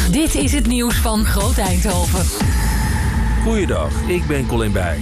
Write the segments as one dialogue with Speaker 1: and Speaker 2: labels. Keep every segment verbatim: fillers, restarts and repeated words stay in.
Speaker 1: Dit is het nieuws van Groot Eindhoven.
Speaker 2: Goeiedag, ik ben Colin Bijk.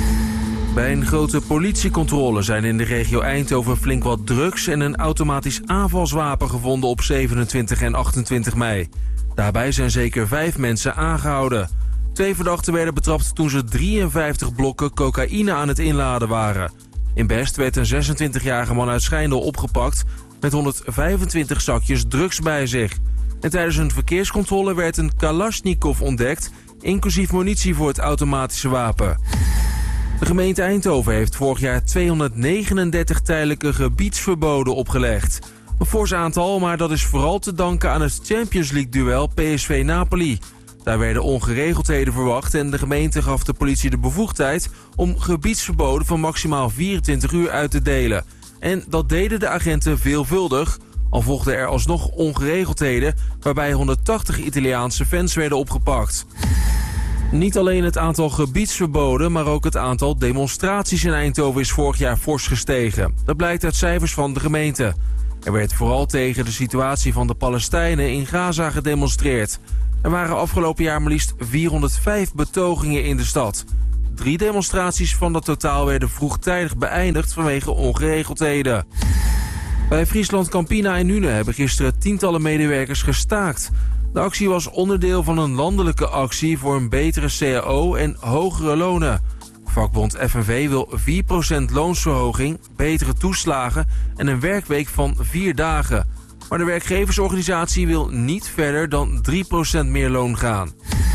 Speaker 2: Bij een grote politiecontrole zijn in de regio Eindhoven flink wat drugs en een automatisch aanvalswapen gevonden op zevenentwintig en achtentwintig mei. Daarbij zijn zeker vijf mensen aangehouden. Twee verdachten werden betrapt toen ze drieënvijftig blokken cocaïne aan het inladen waren. In Best werd een zesentwintigjarige man uit Schijndel opgepakt met honderdvijfentwintig zakjes drugs bij zich. En tijdens een verkeerscontrole werd een Kalashnikov ontdekt, inclusief munitie voor het automatische wapen. De gemeente Eindhoven heeft vorig jaar tweehonderdnegenendertig tijdelijke gebiedsverboden opgelegd. Een fors aantal, maar dat is vooral te danken aan het Champions League-duel P S V-Napoli. Daar werden ongeregeldheden verwacht en de gemeente gaf de politie de bevoegdheid om gebiedsverboden van maximaal vierentwintig uur uit te delen. En dat deden de agenten veelvuldig, al volgden er alsnog ongeregeldheden waarbij honderdtachtig Italiaanse fans werden opgepakt. Niet alleen het aantal gebiedsverboden, maar ook het aantal demonstraties in Eindhoven is vorig jaar fors gestegen. Dat blijkt uit cijfers van de gemeente. Er werd vooral tegen de situatie van de Palestijnen in Gaza gedemonstreerd. Er waren afgelopen jaar maar liefst vierhonderdvijf betogingen in de stad. Drie demonstraties van dat totaal werden vroegtijdig beëindigd vanwege ongeregeldheden. Bij Friesland Campina in Nuenen hebben gisteren tientallen medewerkers gestaakt. De actie was onderdeel van een landelijke actie voor een betere C A O en hogere lonen. Vakbond F N V wil vier procent loonsverhoging, betere toeslagen en een werkweek van vier dagen. Maar de werkgeversorganisatie wil niet verder dan drie procent meer loon gaan.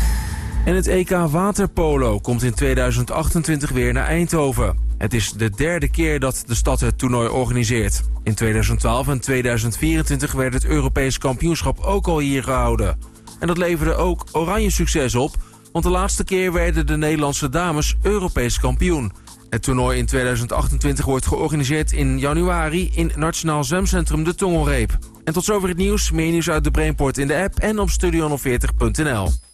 Speaker 2: En het E K Waterpolo komt in tweeduizend achtentwintig weer naar Eindhoven. Het is de derde keer dat de stad het toernooi organiseert. In tweeduizend twaalf en tweeduizend vierentwintig werd het Europees kampioenschap ook al hier gehouden. En dat leverde ook oranje succes op, want de laatste keer werden de Nederlandse dames Europees kampioen. Het toernooi in tweeduizend achtentwintig wordt georganiseerd in januari in Nationaal Zwemcentrum De Tongelreep. En tot zover het nieuws. Meer nieuws uit de Brainport in de app en op studio honderdveertig punt n l.